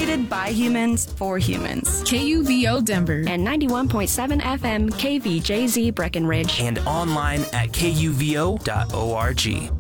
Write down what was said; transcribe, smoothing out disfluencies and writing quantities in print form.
created by humans for humans. KUVO Denver and 91.7 FM KVJZ Breckenridge. And online at kuvo.org.